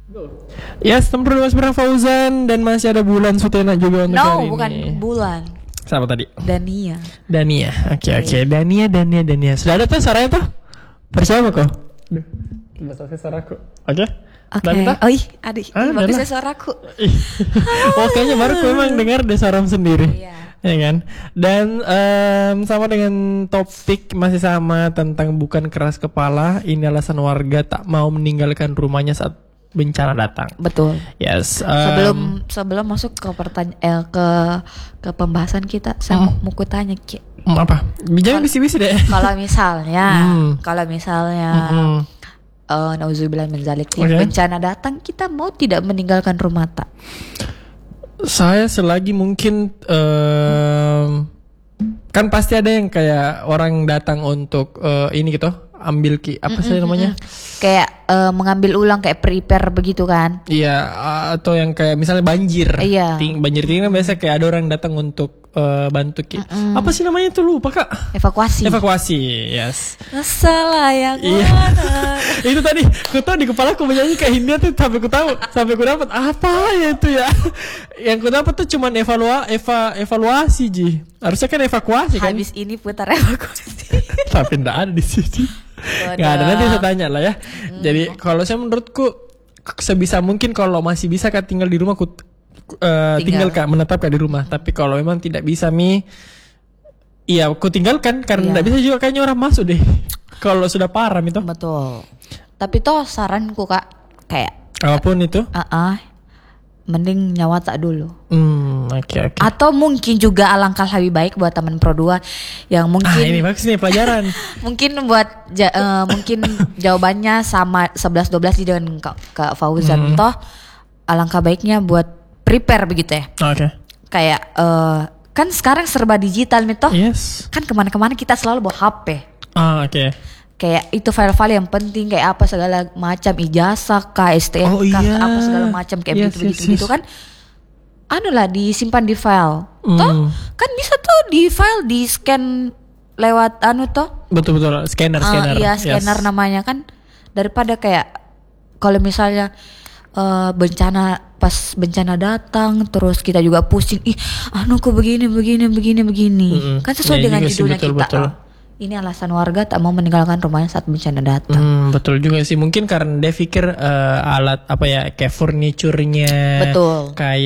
Yes, teman Mas Bram Fauzan dan masih ada Bulan Sutena juga untuk hari ini. Bukan Bulan. Siapa tadi? Dania. Oke. Dania. Sudah ada tuh suaranya tuh? Percaya kok? Duh, coba selesai suaraku. Oke. Oh adik, bagusnya suaraku. Oh, kayaknya baru aku memang dengar deh suaramu sendiri. Iya. Ya kan? Dan sama dengan topik masih sama tentang bukan keras kepala. Ini alasan warga tak mau meninggalkan rumahnya saat bencana datang. Betul. Yes. Sebelum masuk ke ke pembahasan kita, saya mau kutanya Ki. Apa? Jangan bisi-bisi deh. Kalau misalnya nauzubillah min zalik, bencana datang, kita mau tidak meninggalkan rumah tak? Saya selagi mungkin kan pasti ada yang kayak orang datang untuk ini gitu, ambil apa sih namanya? Kayak mengambil ulang, kayak prepare begitu kan? Iya, atau yang kayak misalnya banjir. Iya. Banjir tinggi kan biasa kayak ada orang datang untuk bantu apa sih namanya itu, lupa Kak? Evakuasi, yes. Salah yang iya. Itu tadi ku tahu di kepala aku menyanyi kayak Hindia tuh, sampai ku dapat apa ya itu ya. Yang ku dapat tuh cuman evaluasi Ji. Harusnya kan evakuasi kan. Habis ini putar evakuasi. Tapi enggak ada di sini. Enggak ada, nanti saya tanya lah ya. Jadi kalau saya menurutku sebisa mungkin kalau masih bisa Kak tinggal di rumah, tinggal Kak, menetap Kak di rumah. Tapi kalau memang tidak bisa iya aku tinggalkan karena tidak bisa juga kayaknya orang masuk deh. Kalau sudah parah itu. Betul. Tapi toh saranku Kak, kayak apapun itu. Mending nyawa tak dulu. Oke. Atau mungkin juga alangkah lebih baik buat teman Pro 2 yang mungkin ini bagus nih pelajaran. mungkin buat mungkin jawabannya sama 11-12 dengan Kak Fauzan. Toh alangkah baiknya buat prepare begitu ya. Oke. Kayak kan sekarang serba digital nih toh. Yes. Kan kemana-kemana kita selalu bawa HP. Oke. Kayak itu file-file yang penting, kayak apa segala macam, ijazah, STNK, apa segala macam kayak begitu kan. Disimpan di file. Toh kan bisa tuh di file, di scan lewat toh. Betul scanner. Iya, scanner namanya kan. Daripada kayak kalau misalnya pas bencana datang terus kita juga pusing, kok begini. Kan sesuai dengan judulnya kita. Betul. Ini alasan warga tak mau meninggalkan rumahnya saat bencana datang. Betul juga sih. Mungkin karena dia pikir alat kayak furniturnya. Betul. Kayak